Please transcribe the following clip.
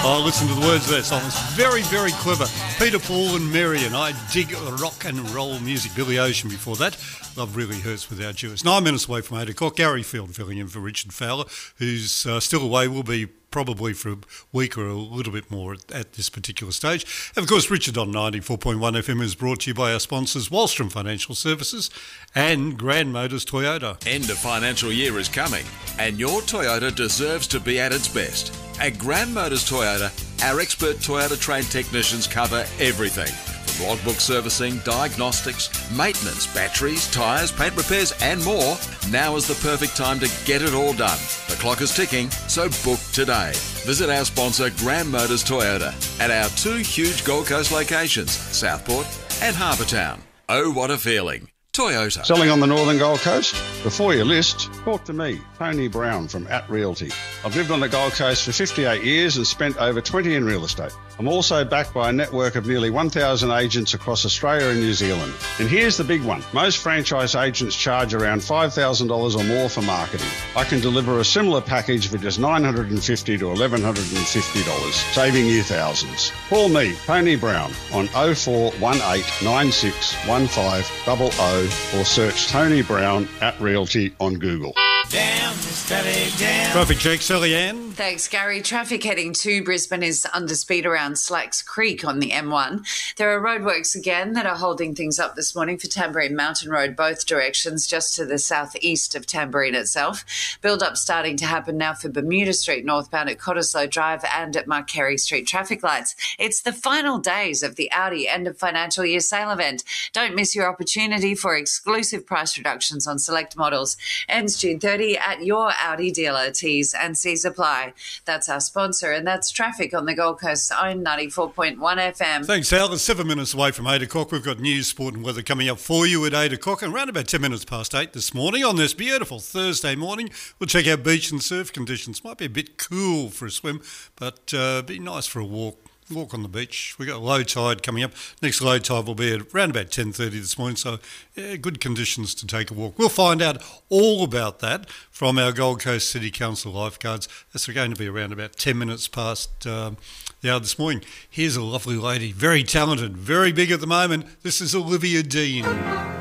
Oh, listen to the words of that song. It's very, very clever. Peter, Paul and Mary, and I dig rock and roll music. Billy Ocean before that. Love really hurts without you. It's 9 minutes away from 8 o'clock. Gary Field filling in for Richard Fowler, who's still away, will be probably for a week or a little bit more at this particular stage. And of course, Richard on 94.1 FM is brought to you by our sponsors, Wallstrom Financial Services and Grand Motors Toyota. End of financial year is coming, and your Toyota deserves to be at its best. At Grand Motors Toyota, our expert Toyota trained technicians cover everything. From logbook servicing, diagnostics, maintenance, batteries, tyres, paint repairs and more. Now is the perfect time to get it all done. The clock is ticking, so book today. Visit our sponsor Grand Motors Toyota at our two huge Gold Coast locations, Southport and Harbour Town. Oh, what a feeling. Toyota. Selling on the Northern Gold Coast? Before you list, talk to me, Tony Brown from At Realty. I've lived on the Gold Coast for 58 years and spent over 20 in real estate. I'm also backed by a network of nearly 1,000 agents across Australia and New Zealand. And here's the big one. Most franchise agents charge around $5,000 or more for marketing. I can deliver a similar package for just $950 to $1,150, saving you thousands. Call me, Tony Brown, on 0418 96 1500 or search Tony Brown at Realty on Google. Traffic check, Sally Ann. Thanks, Gary. Traffic heading to Brisbane is under speed around Slacks Creek on the M1. There are roadworks again that are holding things up this morning for Tamborine Mountain Road, both directions, just to the southeast of Tamborine itself. Build-up starting to happen now for Bermuda Street northbound at Cottesloe Drive and at Marquerie Street traffic lights. It's the final days of the Audi end of financial year sale event. Don't miss your opportunity for exclusive price reductions on select models. Ends June 30 at your Audi dealer. T's and C's apply. That's our sponsor, and that's traffic on the Gold Coast's own 94.1 FM. Thanks, Al. It's 7 minutes away from 8 o'clock. We've got news, sport and weather coming up for you at 8 o'clock, and around about 10 minutes past 8 this morning on this beautiful Thursday morning. We'll check out beach and surf conditions. Might be a bit cool for a swim, but be nice for a walk on the beach. We've got low tide coming up. Next low tide will be at around about 10:30 this morning, so yeah, good conditions to take a walk. We'll find out all about that from our Gold Coast City Council lifeguards. That's going to be around about 10 minutes past the hour this morning. Here's a lovely lady, very talented, very big at the moment. This is Olivia Dean.